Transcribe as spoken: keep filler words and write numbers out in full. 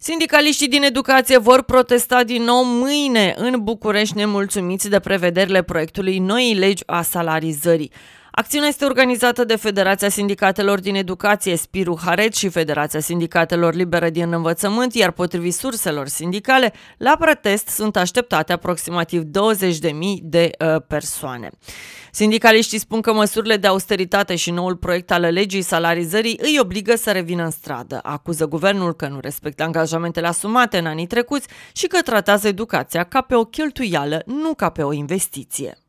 Sindicaliștii din educație vor protesta din nou mâine în București, nemulțumiți de prevederile proiectului noii legi a salarizării. Acțiunea este organizată de Federația Sindicatelor din Educație, Spiru Haret, și Federația Sindicatelor Libere din Învățământ, iar potrivit surselor sindicale, la protest sunt așteptate aproximativ douăzeci de mii de uh, persoane. Sindicaliștii spun că măsurile de austeritate și noul proiect al legii salarizării îi obligă să revină în stradă. Acuză guvernul că nu respectă angajamentele asumate în anii trecuți și că tratează educația ca pe o cheltuială, nu ca pe o investiție.